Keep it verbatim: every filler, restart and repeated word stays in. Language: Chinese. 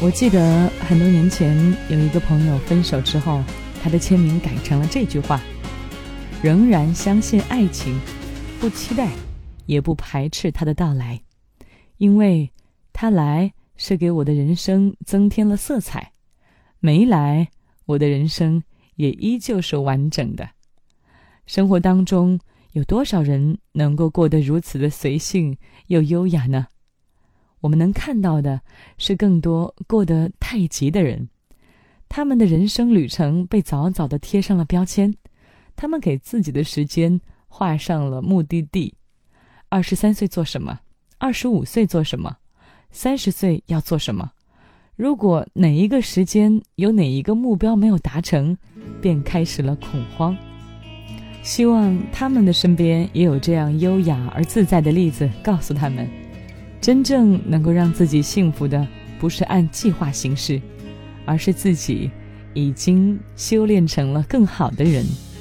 我记得很多年前有一个朋友分手之后，他的签名改成了这句话：仍然相信爱情，不期待也不排斥他的到来，因为他来是给我的人生增添了色彩，没来我的人生也依旧是完整的。生活当中有多少人能够过得如此的随性又优雅呢？我们能看到的是更多过得太急的人，他们的人生旅程被早早地贴上了标签，他们给自己的时间画上了目的地。二十三岁做什么？二十五岁做什么？三十岁要做什么？如果哪一个时间有哪一个目标没有达成，便开始了恐慌。希望他们的身边也有这样优雅而自在的例子，告诉他们，真正能够让自己幸福的，不是按计划行事，而是自己已经修炼成了更好的人。